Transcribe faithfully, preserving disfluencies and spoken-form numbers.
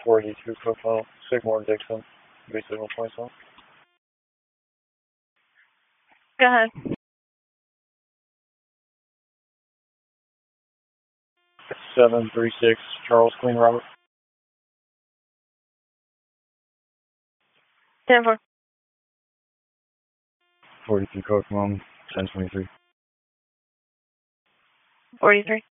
forty-two Cookville, Sigmore Dixon, V signal twenty-seven. Go ahead. seven three six Charles Queen Robert. ten four. forty-two Cookville, ten twenty-three. forty-three.